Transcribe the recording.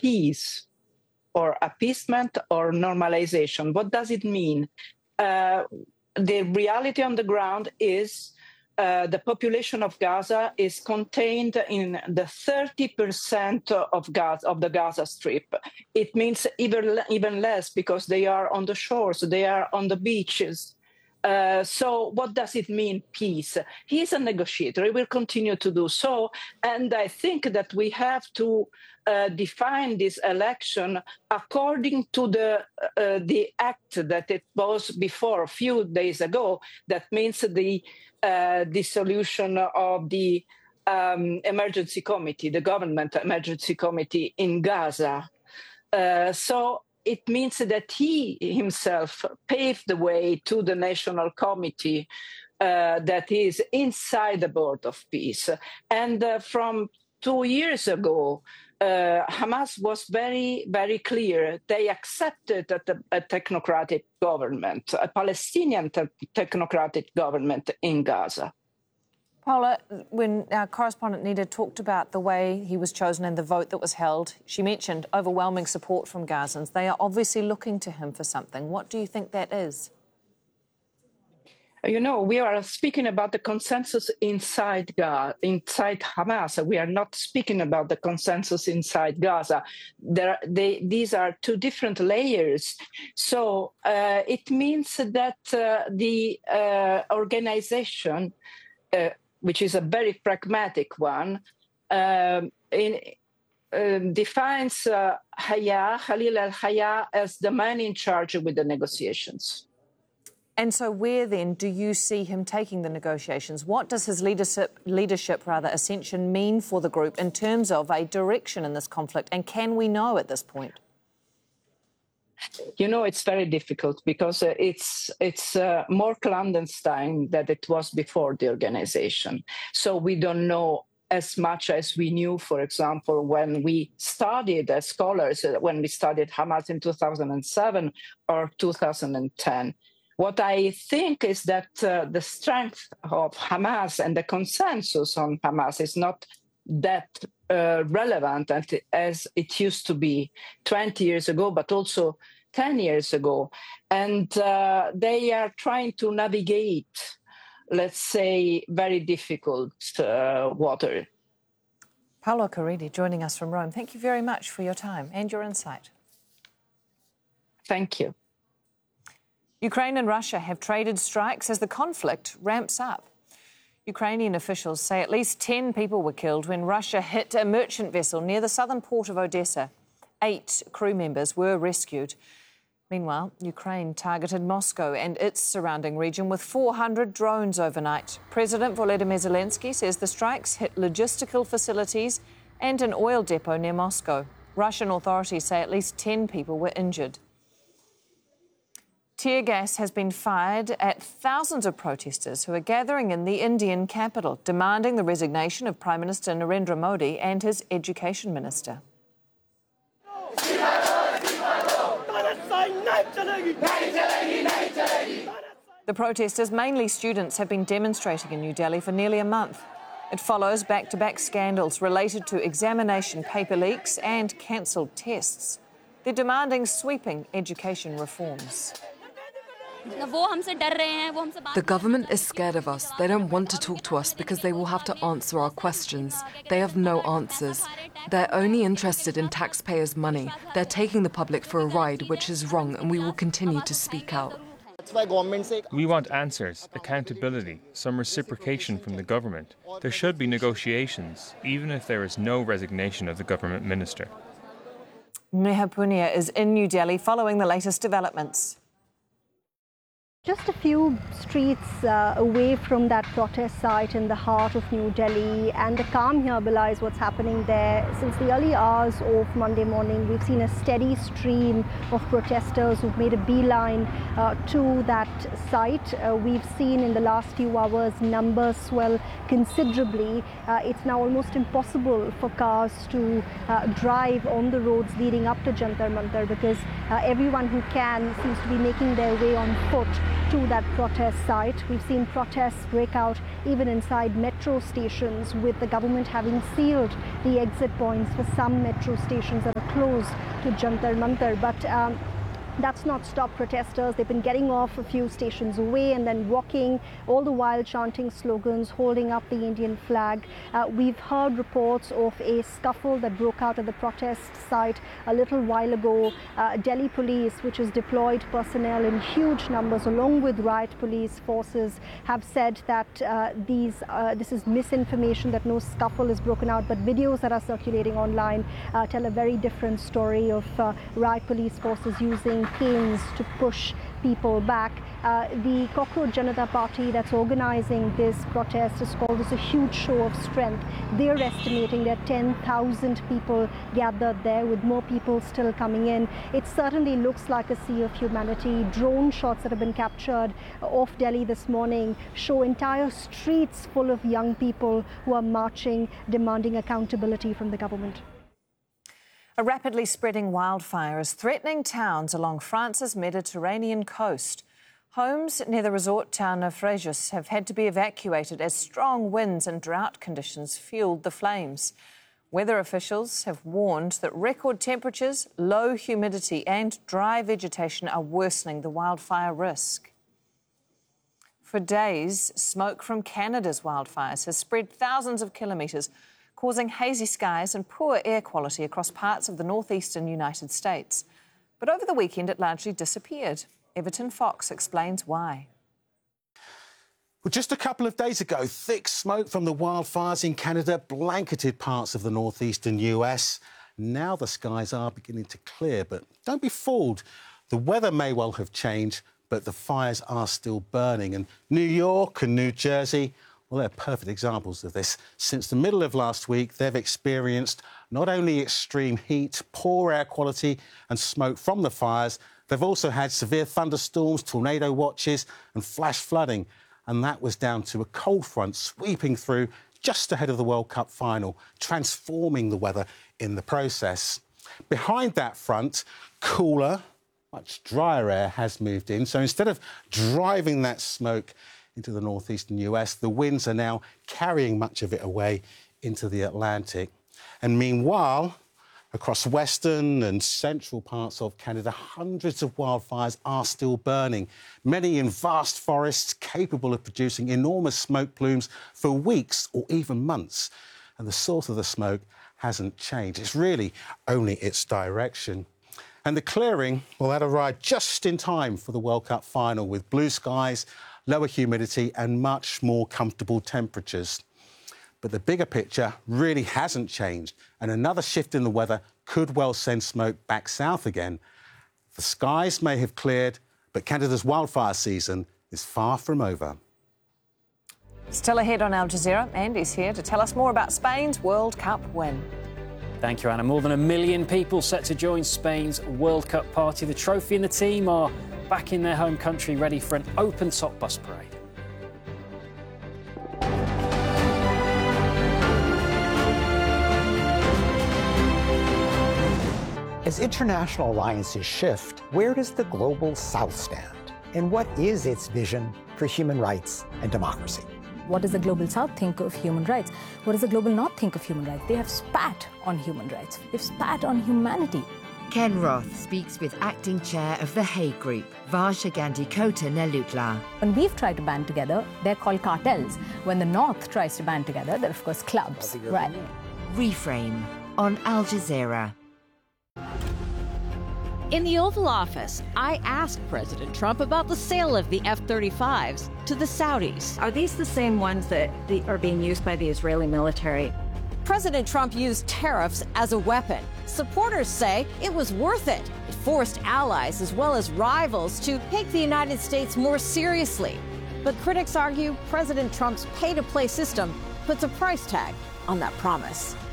peace or appeasement or normalization. What does it mean? The reality on the ground is the population of Gaza is contained in the 30% of the Gaza Strip. It means even less because they are on the shores, they are on the beaches. So what does it mean, peace? He is a negotiator. He will continue to do so. And I think that we have to define this election according to the act that it was before a few days ago. That means the dissolution of the emergency committee, the government emergency committee in Gaza. So it means that he himself paved the way to the national committee that is inside the board of peace. And from 2 years ago, Hamas was very, very clear. They accepted a technocratic government, a Palestinian technocratic government in Gaza. Paola, when our correspondent Nida talked about the way he was chosen and the vote that was held, she mentioned overwhelming support from Gazans. They are obviously looking to him for something. What do you think that is? You know, we are speaking about the consensus inside Hamas. We are not speaking about the consensus inside Gaza. These are two different layers. So it means that the organization, which is a very pragmatic one, defines Khalil al-Hayya as the man in charge with the negotiations. And so where, then, do you see him taking the negotiations? What does his leadership ascension mean for the group in terms of a direction in this conflict? And can we know at this point? You know, it's very difficult because it's more clandestine than it was before the organization. So we don't know as much as we knew, for example, when we studied as scholars, when we studied Hamas in 2007 or 2010. What I think is that the strength of Hamas and the consensus on Hamas is not that relevant as it used to be 20 years ago, but also 10 years ago. And they are trying to navigate, let's say, very difficult water. Paola Caridi joining us from Rome. Thank you very much for your time and your insight. Thank you. Ukraine and Russia have traded strikes as the conflict ramps up. Ukrainian officials say at least 10 people were killed when Russia hit a merchant vessel near the southern port of Odessa. 8 crew members were rescued. Meanwhile, Ukraine targeted Moscow and its surrounding region with 400 drones overnight. President Volodymyr Zelensky says the strikes hit logistical facilities and an oil depot near Moscow. Russian authorities say at least 10 people were injured. Tear gas has been fired at thousands of protesters who are gathering in the Indian capital, demanding the resignation of Prime Minister Narendra Modi and his education minister. The protesters, mainly students, have been demonstrating in New Delhi for nearly a month. It follows back-to-back scandals related to examination paper leaks and cancelled tests. They're demanding sweeping education reforms. The government is scared of us. They don't want to talk to us because they will have to answer our questions. They have no answers. They're only interested in taxpayers' money. They're taking the public for a ride, which is wrong, and we will continue to speak out. We want answers, accountability, some reciprocation from the government. There should be negotiations, even if there is no resignation of the government minister. Neha Punia is in New Delhi following the latest developments. Just a few streets away from that protest site in the heart of New Delhi, and the calm here belies what's happening there. Since the early hours of Monday morning, we've seen a steady stream of protesters who've made a beeline to that site. We've seen in the last few hours numbers swell considerably. It's now almost impossible for cars to drive on the roads leading up to Jantar Mantar because everyone who can seems to be making their way on foot. to that protest site. We've seen protests break out even inside metro stations, with the government having sealed the exit points for some metro stations that are closed to Jantar Mantar. But that's not stopped protesters. They've been getting off a few stations away and then walking, all the while chanting slogans, holding up the Indian flag. We've heard reports of a scuffle that broke out at the protest site a little while ago. Delhi police, which has deployed personnel in huge numbers along with riot police forces, have said that this is misinformation, that no scuffle is broken out. But videos that are circulating online tell a very different story of riot police forces using canes to push people back. The Cockroach Janata Party that's organizing this protest has called this a huge show of strength. They're estimating that 10,000 people gathered there, with more people still coming in. It certainly looks like a sea of humanity. Drone shots that have been captured off Delhi this morning show entire streets full of young people who are marching, demanding accountability from the government. A rapidly spreading wildfire is threatening towns along France's Mediterranean coast. Homes near the resort town of Fréjus have had to be evacuated as strong winds and drought conditions fueled the flames. Weather officials have warned that record temperatures, low humidity and dry vegetation are worsening the wildfire risk. For days, smoke from Canada's wildfires has spread thousands of kilometres, causing hazy skies and poor air quality across parts of the northeastern United States. But over the weekend, it largely disappeared. Everton Fox explains why. Well, just a couple of days ago, thick smoke from the wildfires in Canada blanketed parts of the northeastern US. Now the skies are beginning to clear, but don't be fooled. The weather may well have changed, but the fires are still burning. And New York and New Jersey, well, they're perfect examples of this. Since the middle of last week, they've experienced not only extreme heat, poor air quality and smoke from the fires, they've also had severe thunderstorms, tornado watches and flash flooding. And that was down to a cold front sweeping through just ahead of the World Cup final, transforming the weather in the process. Behind that front, cooler, much drier air has moved in. So instead of driving that smoke into the northeastern US, the winds are now carrying much of it away into the Atlantic. And meanwhile, across western and central parts of Canada, hundreds of wildfires are still burning, many in vast forests capable of producing enormous smoke plumes for weeks or even months. And the source of the smoke hasn't changed. It's really only its direction. And the clearing, well, that arrived just in time for the World Cup final, with blue skies, lower humidity and much more comfortable temperatures. But the bigger picture really hasn't changed, and another shift in the weather could well send smoke back south again. The skies may have cleared, but Canada's wildfire season is far from over. Still ahead on Al Jazeera, Andy's here to tell us more about Spain's World Cup win. Thank you, Anna. More than 1 million people set to join Spain's World Cup party. The trophy and the team are back in their home country, ready for an open-top bus parade. As international alliances shift, where does the global South stand? And what is its vision for human rights and democracy? What does the Global South think of human rights? What does the Global North think of human rights? They have spat on human rights. They've spat on humanity. Ken Roth speaks with acting chair of the Hague Group, Varsha Gandhi Kota Nelutla. When we've tried to band together, they're called cartels. When the North tries to band together, they're of course clubs. Right. Reframe on Al Jazeera. In the Oval Office, I asked President Trump about the sale of the F-35s to the Saudis. Are these the same ones that are being used by the Israeli military? President Trump used tariffs as a weapon. Supporters say it was worth it. It forced allies as well as rivals to take the United States more seriously. But critics argue President Trump's pay-to-play system puts a price tag on that promise.